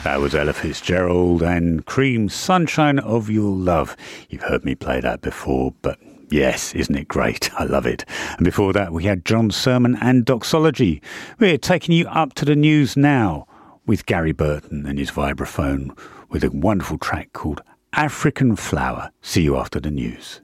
That was Ella Fitzgerald and Cream, Sunshine of Your Love. You've heard me play that before, but yes, isn't it great? I love it. And before that, we had John Sermon and Doxology. We're taking you up to the news now with Gary Burton and his vibraphone with a wonderful track called African Flower. See you after the news.